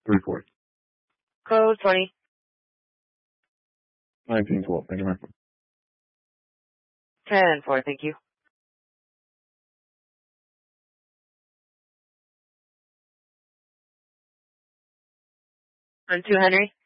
3-4. Code 20. 1912. Thank you, ma'am. 10-4, thank you. On 2 Henry.